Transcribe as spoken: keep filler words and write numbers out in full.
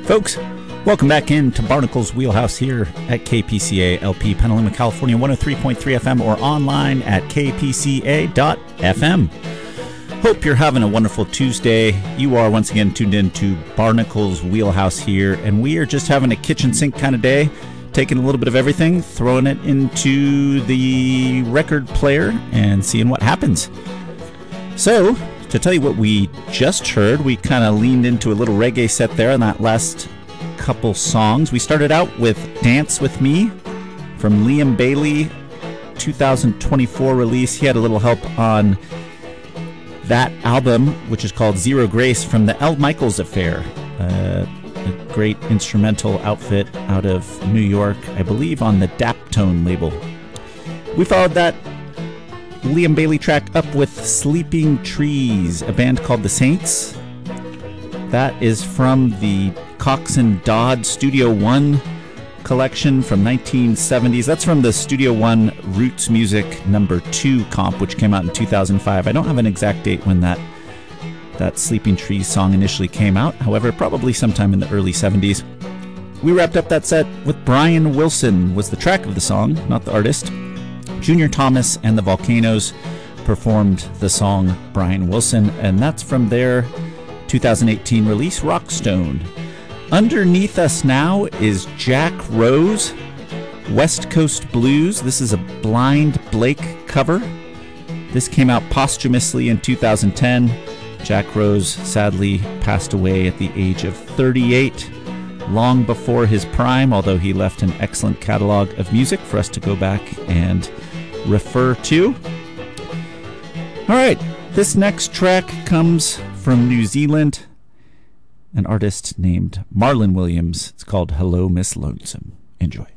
Folks, welcome back into Barnacle's Wheelhouse here at K P C A L P Petaluma, California, one oh three point three F M or online at k p c a dot f m. Hope you're having a wonderful Tuesday. You are once again tuned in to Barnacle's Wheelhouse here, and we are just having a kitchen sink kind of day, taking a little bit of everything, throwing it into the record player, and seeing what happens. So, to tell you what we just heard, we kind of leaned into a little reggae set there on that last couple songs. We started out with Dance With Me from Liam Bailey, two thousand twenty-four release. He had a little help on that album, which is called Zero Grace, from the L. Michaels Affair, uh, a great instrumental outfit out of New York, I believe on the Daptone label. We followed that Liam Bailey track up with Sleeping Trees, a band called The Saints. That is from the Cox and Dodd Studio One collection from nineteen seventies. That's from the Studio One Roots Music number two comp, which came out in two thousand five. I don't have an exact date when that that Sleeping Trees song initially came out. However, probably sometime in the early seventies. We wrapped up that set with Brian Wilson was the track of the song, not the artist. Junior Thomas and the Volcanoes performed the song Brian Wilson, and that's from their two thousand eighteen release, Rockstone. Underneath us now is Jack Rose, West Coast Blues. This is a Blind Blake cover. This came out posthumously in two thousand ten. Jack Rose sadly passed away at the age of thirty-eight, long before his prime, although he left an excellent catalog of music for us to go back and refer to. All right, this next track comes from New Zealand, an artist named Marlon Williams. It's called Hello, Miss Lonesome. Enjoy.